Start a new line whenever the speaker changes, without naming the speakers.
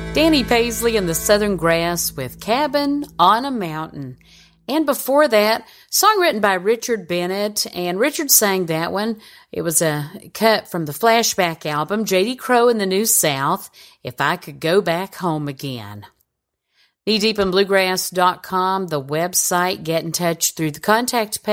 Danny Paisley and the Southern Grass with Cabin on a Mountain. And before that, song written by Richard Bennett, and Richard sang that one. It was a cut from the Flashback album, J.D. Crowe and the New South, If I Could Go Back Home Again. KneeDeepInBluegrass.com, the website. Get in touch through the contact page.